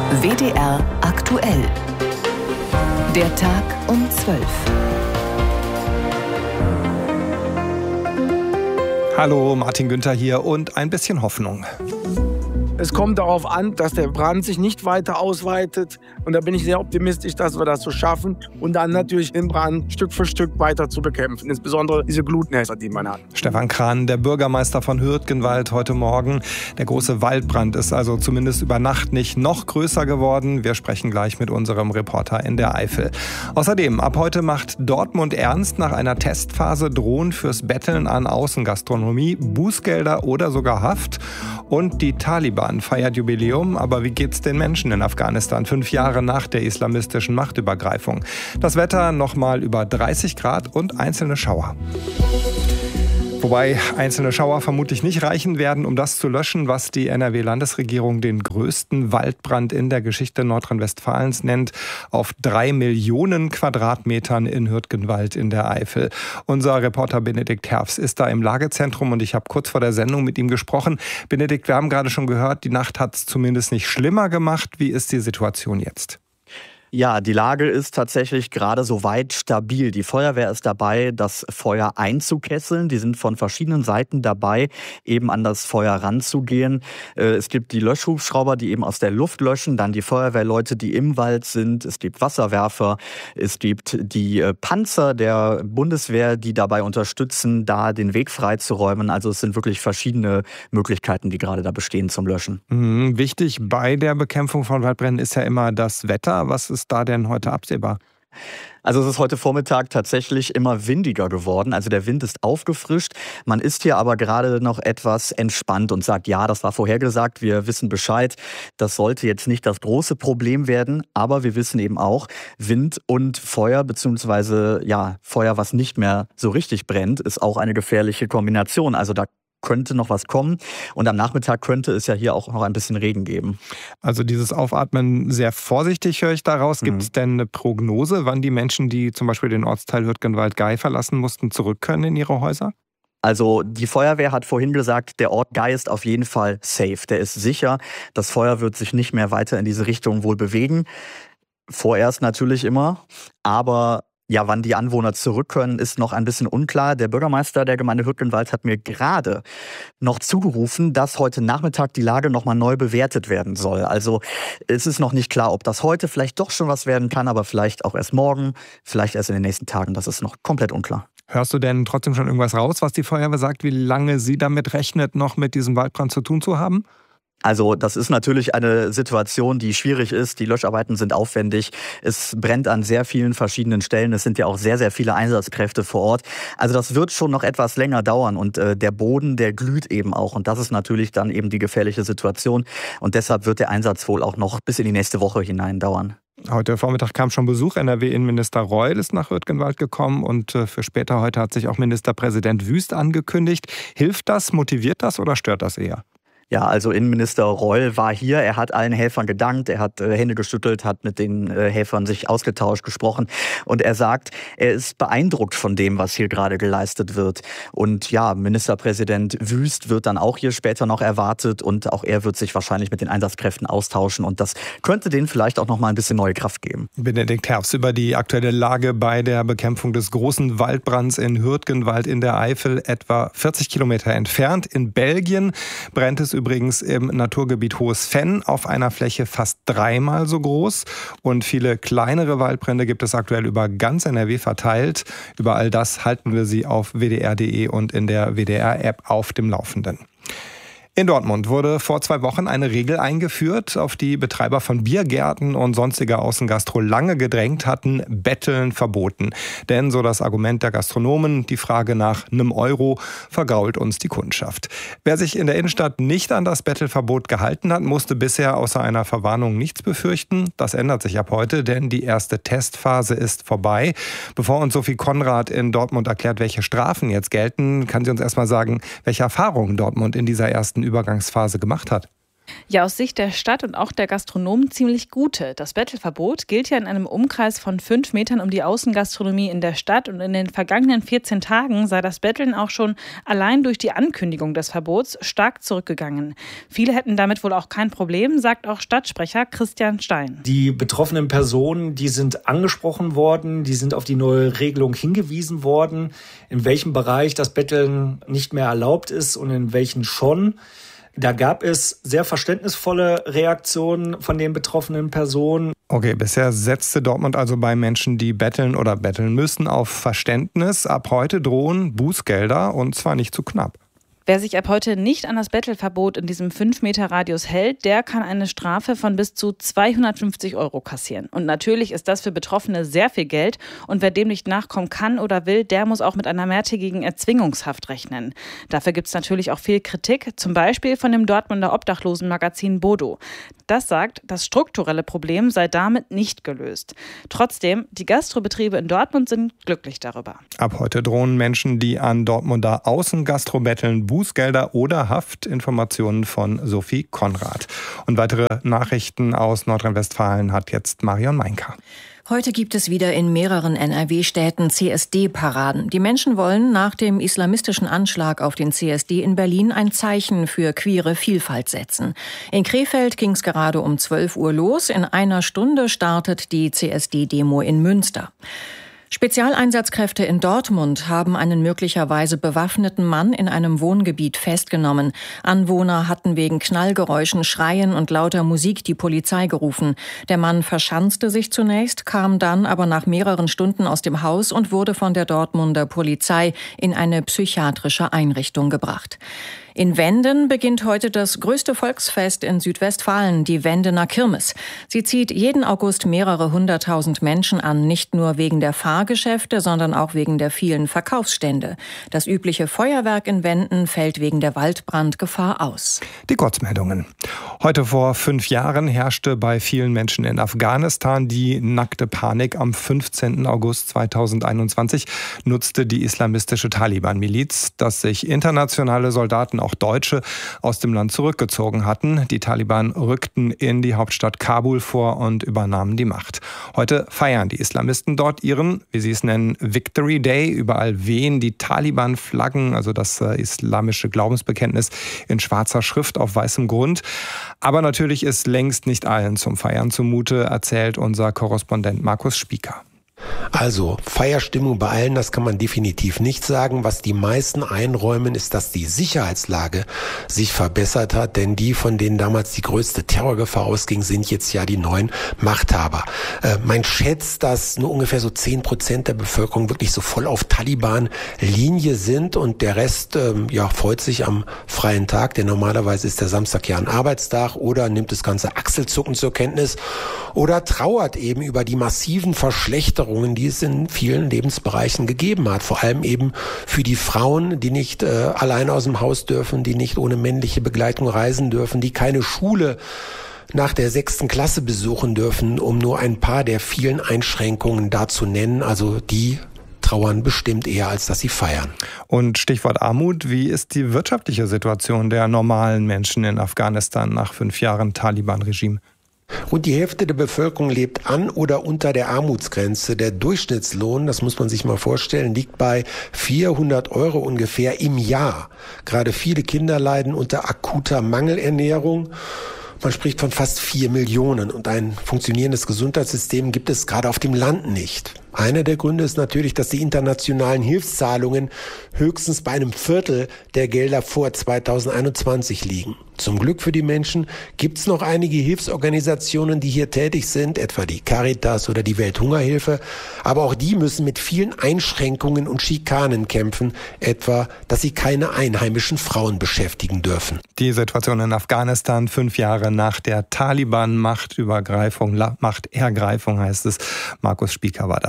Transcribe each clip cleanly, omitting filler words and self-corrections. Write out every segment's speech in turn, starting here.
WDR aktuell. Der Tag um 12. Hallo, Martin Günther hier und ein bisschen Hoffnung. Es kommt darauf an, dass der Brand sich nicht weiter ausweitet. Und da bin ich sehr optimistisch, dass wir das so schaffen. Und dann natürlich den Brand Stück für Stück weiter zu bekämpfen. Insbesondere diese Glutnäser, die man hat. Stefan Krahn, der Bürgermeister von Hürtgenwald, heute Morgen. Der große Waldbrand ist also zumindest über Nacht nicht noch größer geworden. Wir sprechen gleich mit unserem Reporter in der Eifel. Außerdem, ab heute macht Dortmund ernst. Nach einer Testphase drohen fürs Betteln an Außengastronomie Bußgelder oder sogar Haft. Und die Taliban feiert Jubiläum, aber wie geht's den Menschen in Afghanistan 5 Jahre nach der islamistischen Machtübergreifung? Das Wetter nochmal über 30 Grad und einzelne Schauer. Wobei einzelne Schauer vermutlich nicht reichen werden, um das zu löschen, was die NRW-Landesregierung den größten Waldbrand in der Geschichte Nordrhein-Westfalens nennt, auf 3 Millionen Quadratmetern in Hürtgenwald in der Eifel. Unser Reporter Benedikt Herfs ist da im Lagezentrum und ich habe kurz vor der Sendung mit ihm gesprochen. Benedikt, wir haben gerade schon gehört, die Nacht hat es zumindest nicht schlimmer gemacht. Wie ist die Situation jetzt? Ja, die Lage ist tatsächlich gerade soweit stabil. Die Feuerwehr ist dabei, das Feuer einzukesseln. Die sind von verschiedenen Seiten dabei, eben an das Feuer ranzugehen. Es gibt die Löschhubschrauber, die eben aus der Luft löschen, dann die Feuerwehrleute, die im Wald sind. Es gibt Wasserwerfer, es gibt die Panzer der Bundeswehr, die dabei unterstützen, da den Weg freizuräumen. Also es sind wirklich verschiedene Möglichkeiten, die gerade da bestehen zum Löschen. Wichtig bei der Bekämpfung von Waldbränden ist ja immer das Wetter. Was ist da denn heute absehbar? Also es ist heute Vormittag tatsächlich immer windiger geworden. Also der Wind ist aufgefrischt. Man ist hier aber gerade noch etwas entspannt und sagt, ja, das war vorhergesagt, wir wissen Bescheid. Das sollte jetzt nicht das große Problem werden. Aber wir wissen eben auch, Wind und Feuer, beziehungsweise ja, Feuer, was nicht mehr so richtig brennt, ist auch eine gefährliche Kombination. Also da könnte noch was kommen. Und am Nachmittag könnte es ja hier auch noch ein bisschen Regen geben. Also dieses Aufatmen sehr vorsichtig, höre ich daraus. Gibt es denn eine Prognose, wann die Menschen, die zum Beispiel den Ortsteil Hürtgenwald-Gay verlassen mussten, zurück können in ihre Häuser? Also die Feuerwehr hat vorhin gesagt, der Ort Gay ist auf jeden Fall safe. Der ist sicher. Das Feuer wird sich nicht mehr weiter in diese Richtung wohl bewegen. Vorerst natürlich immer. Aber ja, wann die Anwohner zurück können, ist noch ein bisschen unklar. Der Bürgermeister der Gemeinde Hürtgenwald hat mir gerade noch zugerufen, dass heute Nachmittag die Lage nochmal neu bewertet werden soll. Also es ist noch nicht klar, ob das heute vielleicht doch schon was werden kann, aber vielleicht auch erst morgen, vielleicht erst in den nächsten Tagen. Das ist noch komplett unklar. Hörst du denn trotzdem schon irgendwas raus, was die Feuerwehr sagt, wie lange sie damit rechnet, noch mit diesem Waldbrand zu tun zu haben? Also das ist natürlich eine Situation, die schwierig ist. Die Löscharbeiten sind aufwendig. Es brennt an sehr vielen verschiedenen Stellen. Es sind ja auch sehr, sehr viele Einsatzkräfte vor Ort. Also das wird schon noch etwas länger dauern. Und der Boden, der glüht eben auch. Und das ist natürlich dann eben die gefährliche Situation. Und deshalb wird der Einsatz wohl auch noch bis in die nächste Woche hinein dauern. Heute Vormittag kam schon Besuch. NRW-Innenminister Reul ist nach Hürtgenwald gekommen. Und für später heute hat sich auch Ministerpräsident Wüst angekündigt. Hilft das, motiviert das oder stört das eher? Ja, also Innenminister Reul war hier, er hat allen Helfern gedankt, er hat Hände geschüttelt, hat mit den Helfern sich ausgetauscht, gesprochen und er sagt, er ist beeindruckt von dem, was hier gerade geleistet wird. Und ja, Ministerpräsident Wüst wird dann auch hier später noch erwartet und auch er wird sich wahrscheinlich mit den Einsatzkräften austauschen und das könnte denen vielleicht auch noch mal ein bisschen neue Kraft geben. Benedikt Herfs über die aktuelle Lage bei der Bekämpfung des großen Waldbrands in Hürtgenwald in der Eifel, etwa 40 Kilometer entfernt. In Belgien brennt es übrigens im Naturgebiet Hohes Venn auf einer Fläche fast 3-mal so groß. Und viele kleinere Waldbrände gibt es aktuell über ganz NRW verteilt. Über all das halten wir Sie auf wdr.de und in der WDR-App auf dem Laufenden. In Dortmund wurde vor 2 Wochen eine Regel eingeführt, auf die Betreiber von Biergärten und sonstiger Außengastro lange gedrängt hatten: Betteln verboten. Denn, so das Argument der Gastronomen, die Frage nach einem Euro vergrault uns die Kundschaft. Wer sich in der Innenstadt nicht an das Bettelverbot gehalten hat, musste bisher außer einer Verwarnung nichts befürchten. Das ändert sich ab heute, denn die erste Testphase ist vorbei. Bevor uns Sophie Konrad in Dortmund erklärt, welche Strafen jetzt gelten, kann sie uns erstmal sagen, welche Erfahrungen Dortmund in dieser ersten Übergangsphase gemacht hat. Ja, aus Sicht der Stadt und auch der Gastronomen ziemlich gute. Das Bettelverbot gilt ja in einem Umkreis von 5 Metern um die Außengastronomie in der Stadt. Und in den vergangenen 14 Tagen sei das Betteln auch schon allein durch die Ankündigung des Verbots stark zurückgegangen. Viele hätten damit wohl auch kein Problem, sagt auch Stadtsprecher Christian Stein. Die betroffenen Personen, die sind angesprochen worden, die sind auf die neue Regelung hingewiesen worden, in welchem Bereich das Betteln nicht mehr erlaubt ist und in welchen schon. Da gab es sehr verständnisvolle Reaktionen von den betroffenen Personen. Okay, bisher setzte Dortmund also bei Menschen, die betteln oder betteln müssen, auf Verständnis. Ab heute drohen Bußgelder und zwar nicht zu knapp. Wer sich ab heute nicht an das Bettelverbot in diesem 5-Meter-Radius hält, der kann eine Strafe von bis zu 250 € kassieren. Und natürlich ist das für Betroffene sehr viel Geld. Und wer dem nicht nachkommen kann oder will, der muss auch mit einer mehrtägigen Erzwingungshaft rechnen. Dafür gibt es natürlich auch viel Kritik, zum Beispiel von dem Dortmunder Obdachlosenmagazin Bodo. Das sagt, das strukturelle Problem sei damit nicht gelöst. Trotzdem, die Gastrobetriebe in Dortmund sind glücklich darüber. Ab heute drohen Menschen, die an Dortmunder Außengastro betteln, Bußgelder oder Haft. Informationen von Sophie Konrad. Und weitere Nachrichten aus Nordrhein-Westfalen hat jetzt Marion Meinka. Heute gibt es wieder in mehreren NRW-Städten CSD-Paraden. Die Menschen wollen nach dem islamistischen Anschlag auf den CSD in Berlin ein Zeichen für queere Vielfalt setzen. In Krefeld ging es gerade um 12 Uhr los. In einer Stunde startet die CSD-Demo in Münster. Spezialeinsatzkräfte in Dortmund haben einen möglicherweise bewaffneten Mann in einem Wohngebiet festgenommen. Anwohner hatten wegen Knallgeräuschen, Schreien und lauter Musik die Polizei gerufen. Der Mann verschanzte sich zunächst, kam dann aber nach mehreren Stunden aus dem Haus und wurde von der Dortmunder Polizei in eine psychiatrische Einrichtung gebracht. In Wenden beginnt heute das größte Volksfest in Südwestfalen, die Wendener Kirmes. Sie zieht jeden August mehrere 100.000 Menschen an, nicht nur wegen der Fahrgeschäfte, sondern auch wegen der vielen Verkaufsstände. Das übliche Feuerwerk in Wenden fällt wegen der Waldbrandgefahr aus. Die Kurzmeldungen. Heute vor 5 Jahren herrschte bei vielen Menschen in Afghanistan die nackte Panik. Am 15. August 2021 nutzte die islamistische Taliban-Miliz, dass sich internationale Soldaten, auch Deutsche, aus dem Land zurückgezogen hatten. Die Taliban rückten in die Hauptstadt Kabul vor und übernahmen die Macht. Heute feiern die Islamisten dort ihren, wie sie es nennen, Victory Day. Überall wehen die Taliban-Flaggen, also das islamische Glaubensbekenntnis, in schwarzer Schrift auf weißem Grund. Aber natürlich ist längst nicht allen zum Feiern zumute, erzählt unser Korrespondent Markus Spieker. Also Feierstimmung bei allen, das kann man definitiv nicht sagen. Was die meisten einräumen, ist, dass die Sicherheitslage sich verbessert hat, denn die, von denen damals die größte Terrorgefahr ausging, sind jetzt ja die neuen Machthaber. Man schätzt, dass nur ungefähr so 10% der Bevölkerung wirklich so voll auf Taliban-Linie sind und der Rest freut sich am freien Tag, denn normalerweise ist der Samstag ja ein Arbeitstag, oder nimmt das ganze Achselzucken zur Kenntnis oder trauert eben über die massiven Verschlechterungen, die es in vielen Lebensbereichen gegeben hat. Vor allem eben für die Frauen, die nicht allein aus dem Haus dürfen, die nicht ohne männliche Begleitung reisen dürfen, die keine Schule nach der 6. Klasse besuchen dürfen, um nur ein paar der vielen Einschränkungen da zu nennen. Also die trauern bestimmt eher, als dass sie feiern. Und Stichwort Armut, wie ist die wirtschaftliche Situation der normalen Menschen in Afghanistan nach 5 Jahren Taliban-Regime? Rund die Hälfte der Bevölkerung lebt an oder unter der Armutsgrenze. Der Durchschnittslohn, das muss man sich mal vorstellen, liegt bei 400 € ungefähr im Jahr. Gerade viele Kinder leiden unter akuter Mangelernährung. Man spricht von fast 4 Millionen und ein funktionierendes Gesundheitssystem gibt es gerade auf dem Land nicht. Einer der Gründe ist natürlich, dass die internationalen Hilfszahlungen höchstens bei einem Viertel der Gelder vor 2021 liegen. Zum Glück für die Menschen gibt es noch einige Hilfsorganisationen, die hier tätig sind, etwa die Caritas oder die Welthungerhilfe. Aber auch die müssen mit vielen Einschränkungen und Schikanen kämpfen, etwa, dass sie keine einheimischen Frauen beschäftigen dürfen. Die Situation in Afghanistan 5 Jahre nach der Taliban-Machtergreifung heißt es. Markus Spieker war das.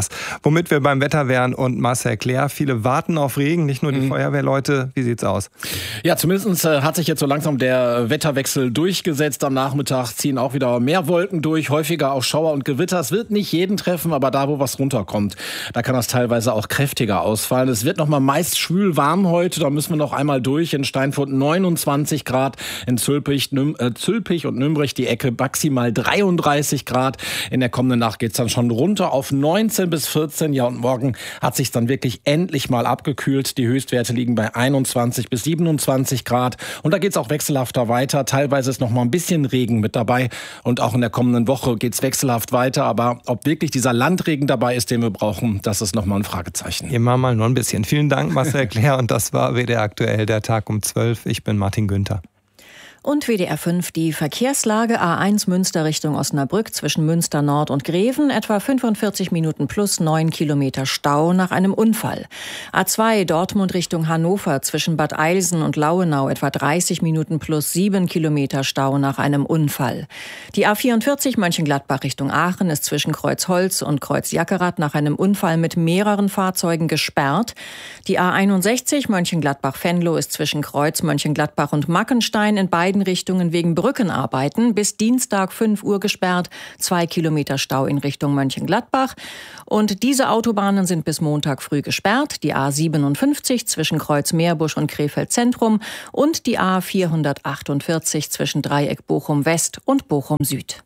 aus. Womit wir beim Wetter wären und Marcel Clair. Viele warten auf Regen, nicht nur die Feuerwehrleute. Wie sieht's aus? Ja, zumindest hat sich jetzt so langsam der Wetterwechsel durchgesetzt. Am Nachmittag ziehen auch wieder mehr Wolken durch, häufiger auch Schauer und Gewitter. Es wird nicht jeden treffen, aber da, wo was runterkommt, da kann das teilweise auch kräftiger ausfallen. Es wird nochmal meist schwül warm heute. Da müssen wir noch einmal durch. In Steinfurt 29 Grad, in Zülpich und Nürnberg die Ecke maximal 33 Grad. In der kommenden Nacht geht's dann schon runter auf 19 bis 14. Ja, und morgen hat sich dann wirklich endlich mal abgekühlt. Die Höchstwerte liegen bei 21 bis 27 Grad. Und da geht's auch wechselhafter weiter. Teilweise ist noch mal ein bisschen Regen mit dabei. Und auch in der kommenden Woche geht's wechselhaft weiter. Aber ob wirklich dieser Landregen dabei ist, den wir brauchen, das ist noch mal ein Fragezeichen. Immer mal nur ein bisschen. Vielen Dank, Marcel Clair. Und das war WDR aktuell, der Tag um 12. Ich bin Martin Günther. Und WDR 5 die Verkehrslage. A1 Münster Richtung Osnabrück zwischen Münster Nord und Greven. Etwa 45 Minuten plus 9 Kilometer Stau nach einem Unfall. A2 Dortmund Richtung Hannover zwischen Bad Eilsen und Lauenau. Etwa 30 Minuten plus 7 Kilometer Stau nach einem Unfall. Die A44 Mönchengladbach Richtung Aachen ist zwischen Kreuzholz und Kreuzjackerath nach einem Unfall mit mehreren Fahrzeugen gesperrt. Die A61 Mönchengladbach-Venlo ist zwischen Kreuz Mönchengladbach und Mackenstein in beiden Richtungen wegen Brückenarbeiten bis Dienstag 5 Uhr gesperrt. 2 Kilometer Stau in Richtung Mönchengladbach. Und diese Autobahnen sind bis Montag früh gesperrt. Die A57 zwischen Kreuz Meerbusch und Krefeld Zentrum und die A448 zwischen Dreieck Bochum West und Bochum Süd.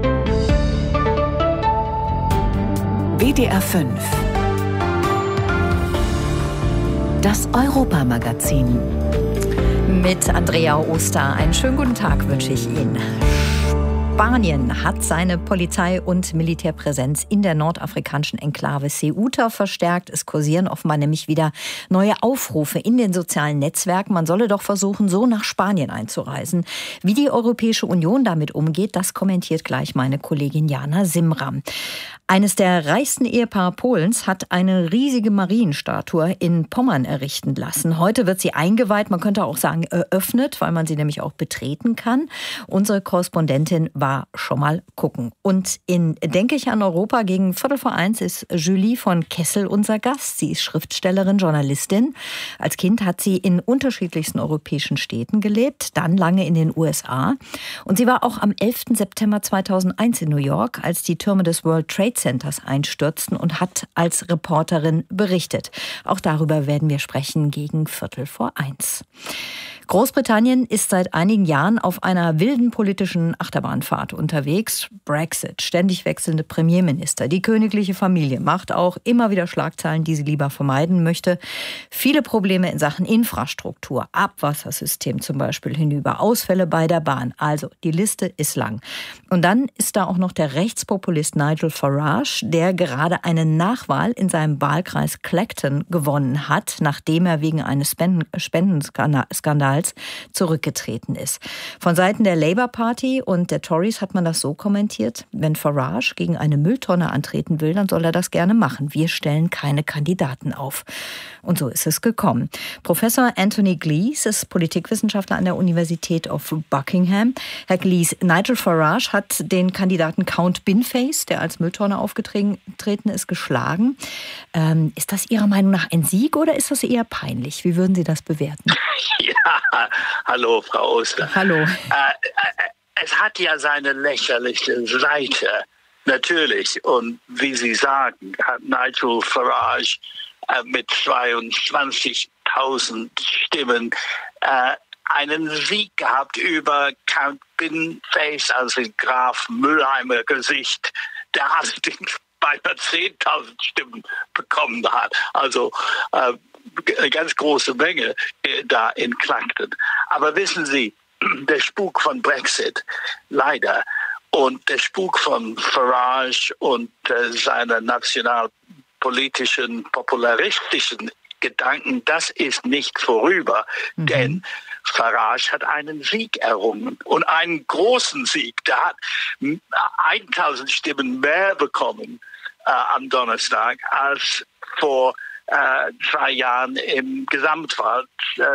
WDR 5. Das Europamagazin. Mit Andrea Oster. Einen schönen guten Tag wünsche ich Ihnen. Spanien hat seine Polizei- und Militärpräsenz in der nordafrikanischen Enklave Ceuta verstärkt. Es kursieren offenbar nämlich wieder neue Aufrufe in den sozialen Netzwerken. Man solle doch versuchen, so nach Spanien einzureisen. Wie die Europäische Union damit umgeht, das kommentiert gleich meine Kollegin Jana Simram. Eines der reichsten Ehepaare Polens hat eine riesige Marienstatue in Pommern errichten lassen. Heute wird sie eingeweiht, man könnte auch sagen eröffnet, weil man sie nämlich auch betreten kann. Unsere Korrespondentin war schon mal gucken. Und in Denke ich an Europa gegen 1:15 ist Julie von Kessel unser Gast. Sie ist Schriftstellerin, Journalistin. Als Kind hat sie in unterschiedlichsten europäischen Städten gelebt, dann lange in den USA. Und sie war auch am 11. September 2001 in New York, als die Türme des World Trade Centers einstürzten und hat als Reporterin berichtet. Auch darüber werden wir sprechen gegen 1:15. Großbritannien ist seit einigen Jahren auf einer wilden politischen Achterbahnfahrt unterwegs. Brexit, ständig wechselnde Premierminister, die königliche Familie macht auch immer wieder Schlagzeilen, die sie lieber vermeiden möchte. Viele Probleme in Sachen Infrastruktur, Abwassersystem zum Beispiel hinüber, Ausfälle bei der Bahn. Also die Liste ist lang. Und dann ist da auch noch der Rechtspopulist Nigel Farage, der gerade eine Nachwahl in seinem Wahlkreis Clacton gewonnen hat, nachdem er wegen eines Spendenskandals zurückgetreten ist. Von Seiten der Labour Party und der Tories hat man das so kommentiert: Wenn Farage gegen eine Mülltonne antreten will, dann soll er das gerne machen. Wir stellen keine Kandidaten auf. Und so ist es gekommen. Professor Anthony Glees ist Politikwissenschaftler an der Universität of Buckingham. Herr Glees, Nigel Farage hat den Kandidaten Count Binface, der als Mülltonne aufgetreten ist, geschlagen. Ist das Ihrer Meinung nach ein Sieg oder ist das eher peinlich? Wie würden Sie das bewerten? Ja, hallo Frau Oster. Hallo. Es hat ja seine lächerliche Seite, natürlich. Und wie Sie sagen, hat Nigel Farage mit 22.000 Stimmen einen Sieg gehabt über Count Binface, also Graf Müllheimer Gesicht, der allerdings beinahe 10.000 Stimmen bekommen hat. Also eine ganz große Menge da in Clacton. Aber wissen Sie, der Spuk von Brexit, leider, und der Spuk von Farage und seiner nationalpolitischen, popularistischen Gedanken, das ist nicht vorüber, denn Farage hat einen Sieg errungen und einen großen Sieg. Der hat 1.000 Stimmen mehr bekommen am Donnerstag als vor 2 Jahren im Gesamtwahl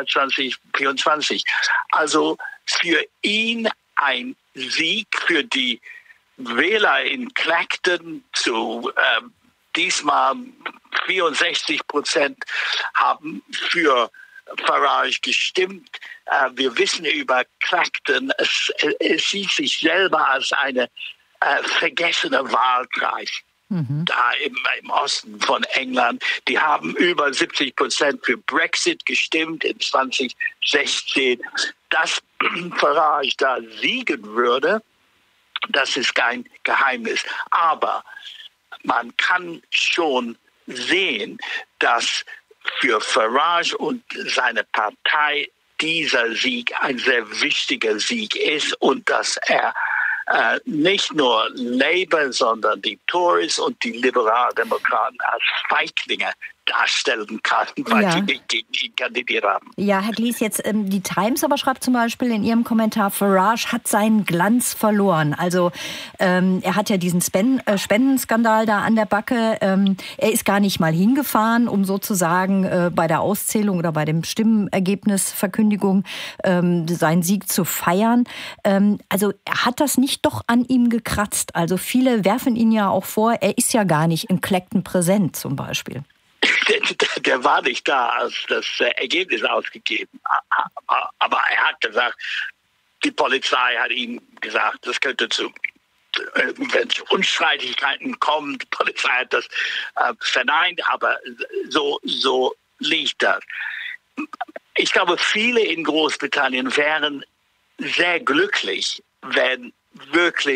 2024. Also für ihn ein Sieg, für die Wähler in Clacton diesmal 64% haben für Farage gestimmt. Wir wissen über Clacton, es sieht sich selber als eine vergessene Wahlkreis. Da im Osten von England. Die haben über 70% für Brexit gestimmt in 2016. Dass Farage da siegen würde, das ist kein Geheimnis. Aber man kann schon sehen, dass für Farage und seine Partei dieser Sieg ein sehr wichtiger Sieg ist und dass er nicht nur Labour, sondern die Tories und die Liberaldemokraten als Feiglinge darstellen kann, weil sie nicht gegen ihn kandidiert haben. Ja, Herr Glies, jetzt die Times aber schreibt zum Beispiel in ihrem Kommentar, Farage hat seinen Glanz verloren. Also er hat ja diesen Spendenskandal da an der Backe. Er ist gar nicht mal hingefahren, um sozusagen bei der Auszählung oder bei dem Stimmenergebnisverkündigung seinen Sieg zu feiern. Also hat das nicht doch an ihm gekratzt? Also viele werfen ihn ja auch vor, er ist ja gar nicht in Clacton präsent zum Beispiel. Der war nicht da, als das Ergebnis ausgegeben. Aber er hat gesagt, die Polizei hat ihm gesagt, das könnte zu irgendwelchen Unstreitigkeiten kommen. Die Polizei hat das verneint, aber so liegt das. Ich glaube, viele in Großbritannien wären sehr glücklich, wenn wirklich